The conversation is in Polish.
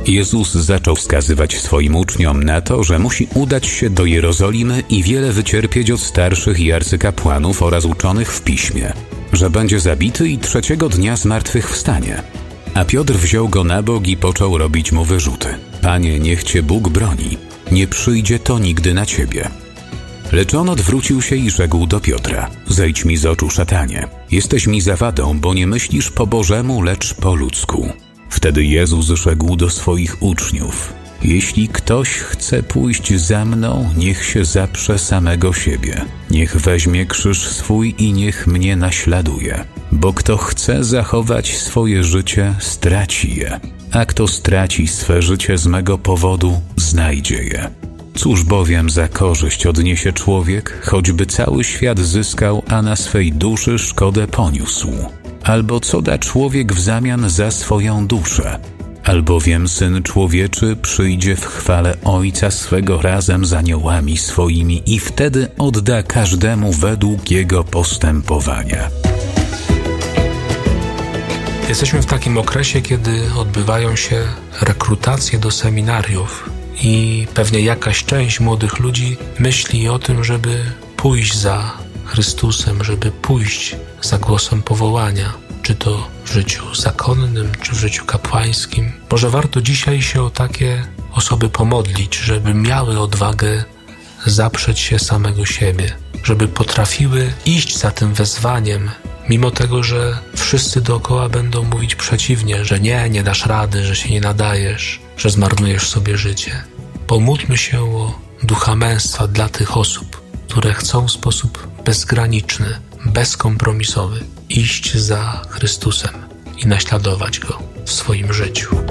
Jezus zaczął wskazywać swoim uczniom na to, że musi udać się do Jerozolimy i wiele wycierpieć od starszych i arcykapłanów oraz uczonych w piśmie, że będzie zabity i 3. dnia zmartwychwstanie. A Piotr wziął go na bok i począł robić mu wyrzuty. Panie, niech Cię Bóg broni, nie przyjdzie to nigdy na Ciebie. Lecz on odwrócił się i rzekł do Piotra: zejdź mi z oczu, szatanie. Jesteś mi zawadą, bo nie myślisz po Bożemu, lecz po ludzku. Wtedy Jezus rzekł do swoich uczniów: jeśli ktoś chce pójść za mną, niech się zaprze samego siebie. Niech weźmie krzyż swój i niech mnie naśladuje. Bo kto chce zachować swoje życie, straci je. A kto straci swe życie z mego powodu, znajdzie je. Cóż bowiem za korzyść odniesie człowiek, choćby cały świat zyskał, a na swej duszy szkodę poniósł? Albo co da człowiek w zamian za swoją duszę? Albowiem Syn Człowieczy przyjdzie w chwale Ojca swego razem z aniołami swoimi i wtedy odda każdemu według jego postępowania. Jesteśmy w takim okresie, kiedy odbywają się rekrutacje do seminariów i pewnie jakaś część młodych ludzi myśli o tym, żeby pójść za Chrystusem, żeby pójść za głosem powołania, czy to w życiu zakonnym, czy w życiu kapłańskim. Może warto dzisiaj się o takie osoby pomodlić, żeby miały odwagę zaprzeć się samego siebie, żeby potrafiły iść za tym wezwaniem, mimo tego, że wszyscy dookoła będą mówić przeciwnie, że nie dasz rady, że się nie nadajesz, że zmarnujesz sobie życie. Pomódlmy się o ducha męstwa dla tych osób, które chcą w sposób bezgraniczny, bezkompromisowy iść za Chrystusem i naśladować Go w swoim życiu.